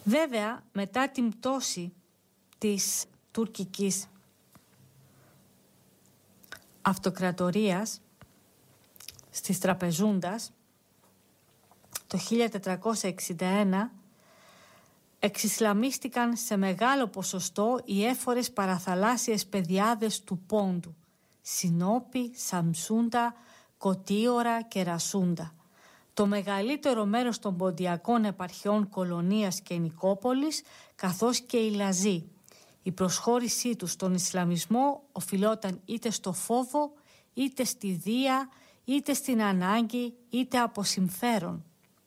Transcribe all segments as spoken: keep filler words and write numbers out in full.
Βέβαια, μετά την πτώση της τουρκικής αυτοκρατορίας στις Τραπεζούντας το χίλια τετρακόσια εξήντα ένα, εξισλαμίστηκαν σε μεγάλο ποσοστό οι έφορες παραθαλάσσιες πεδιάδες του Πόντου, Συνόπη, Σαμσούντα, Κωτίωρα και Ρασούντα. Το μεγαλύτερο μέρος των ποντιακών επαρχιών Κολωνίας και Νικόπολης, καθώς και η Λαζή. Η προσχώρησή τους στον Ισλαμισμό οφειλόταν είτε στο φόβο, είτε στη βία, είτε στην ανάγκη, είτε από συμφέρον.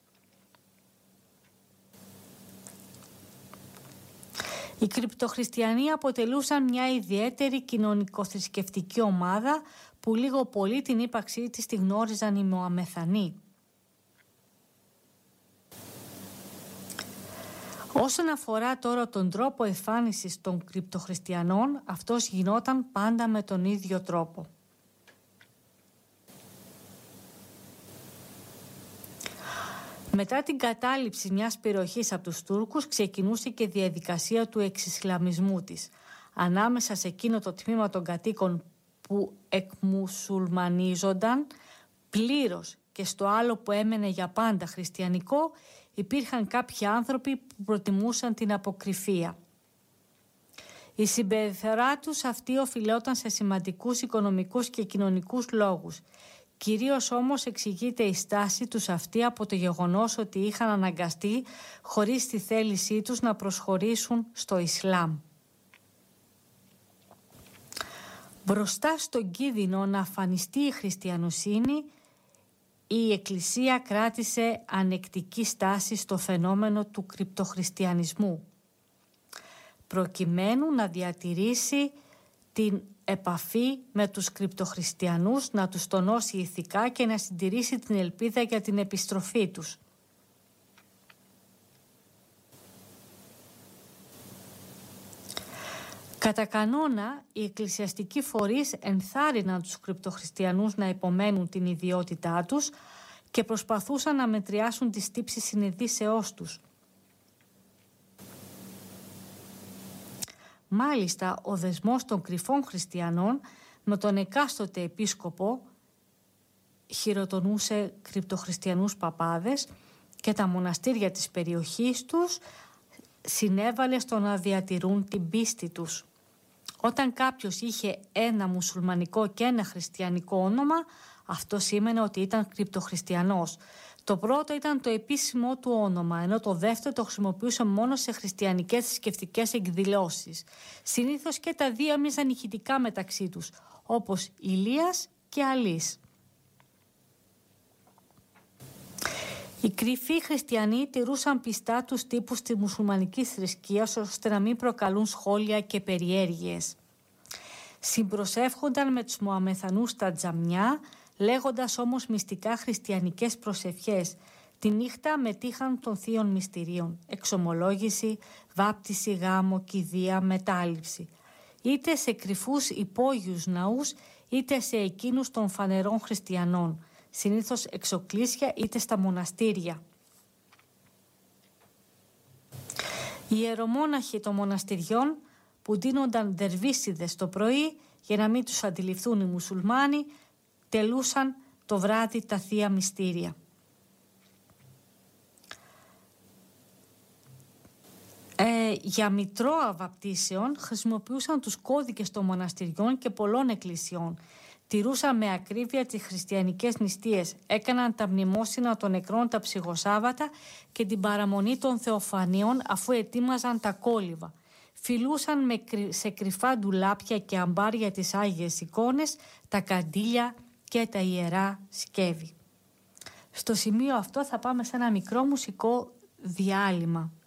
Οι κρυπτοχριστιανοί αποτελούσαν μια ιδιαίτερη κοινωνικοθρησκευτική ομάδα που λίγο πολύ την ύπαρξή της τη γνώριζαν οι Μωαμεθανοί. Όσον αφορά τώρα τον τρόπο εμφάνισης των κρυπτοχριστιανών, αυτός γινόταν πάντα με τον ίδιο τρόπο. Μετά την κατάληψη μιας περιοχής από τους Τούρκους ξεκινούσε και η διαδικασία του εξισλαμισμού της. Ανάμεσα σε εκείνο το τμήμα των κατοίκων που εκμουσουλμανίζονταν πλήρως και στο άλλο που έμενε για πάντα χριστιανικό, υπήρχαν κάποιοι άνθρωποι που προτιμούσαν την αποκρυφία. Η συμπεριφορά τους αυτή οφειλόταν σε σημαντικούς οικονομικούς και κοινωνικούς λόγους. Κυρίως όμως εξηγείται η στάση τους αυτή από το γεγονός ότι είχαν αναγκαστεί χωρίς τη θέλησή τους να προσχωρήσουν στο Ισλάμ. Μπροστά στον κίνδυνο να αφανιστεί η χριστιανοσύνη, η Εκκλησία κράτησε ανεκτική στάση στο φαινόμενο του κρυπτοχριστιανισμού, προκειμένου να διατηρήσει την επαφή με τους κρυπτοχριστιανούς, να τους τονώσει ηθικά και να συντηρήσει την ελπίδα για την επιστροφή τους. Κατά κανόνα, οι εκκλησιαστικοί φορείς ενθάρρυναν τους κρυπτοχριστιανούς να υπομένουν την ιδιότητά τους και προσπαθούσαν να μετριάσουν τις τύψεις συνειδήσεώς τους. Μάλιστα, ο δεσμός των κρυφών χριστιανών με τον εκάστοτε επίσκοπο χειροτονούσε κρυπτοχριστιανούς παπάδες και τα μοναστήρια της περιοχής τους συνέβαλε στο να διατηρούν την πίστη τους. Όταν κάποιος είχε ένα μουσουλμανικό και ένα χριστιανικό όνομα, αυτό σήμαινε ότι ήταν κρυπτοχριστιανός. Το πρώτο ήταν το επίσημό του όνομα, ενώ το δεύτερο το χρησιμοποιούσε μόνο σε χριστιανικές θρησκευτικές εκδηλώσεις. Συνήθως και τα δύο έμοιαζαν ηχητικά μεταξύ τους, όπως Ηλίας και Αλής. Οι κρυφοί χριστιανοί τηρούσαν πιστά τους τύπους της μουσουλμανικής θρησκείας ώστε να μην προκαλούν σχόλια και περιέργειες. Συμπροσεύχονταν με τους Μωαμεθανούς στα τζαμιά, λέγοντας όμως μυστικά χριστιανικές προσευχές. Τη νύχτα μετήχαν των θείων μυστηρίων, εξομολόγηση, βάπτιση, γάμο, κηδεία, μετάληψη. Είτε σε κρυφούς υπόγειους ναούς, είτε σε εκείνους των φανερών χριστιανών, συνήθως εξοκλήσια είτε στα μοναστήρια. Οι ιερομόναχοι των μοναστηριών που ντύνονταν δερβίσιδες το πρωί για να μην τους αντιληφθούν οι μουσουλμάνοι, τελούσαν το βράδυ τα θεία μυστήρια. Ε, για μητρώα βαπτίσεων χρησιμοποιούσαν τους κώδικες των μοναστηριών και πολλών εκκλησιών. Τηρούσαν με ακρίβεια τις χριστιανικές νηστείες, έκαναν τα μνημόσυνα των νεκρών τα ψυχοσάββατα και την παραμονή των θεοφανίων αφού ετοίμαζαν τα κόλληβα. Φιλούσαν με, σε κρυφά ντουλάπια και αμπάρια τις Άγιες εικόνες, τα καντήλια και τα ιερά σκεύη. Στο σημείο αυτό θα πάμε σε ένα μικρό μουσικό διάλειμμα.